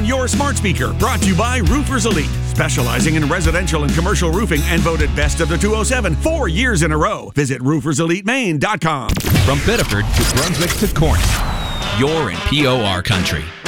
on your smart speaker. Brought to you by Roofers Elite, specializing in residential and commercial roofing and voted best of the 207 4 years in a row. Visit rooferselitemaine.com. From Biddeford to Brunswick to Corning, you're in POR country.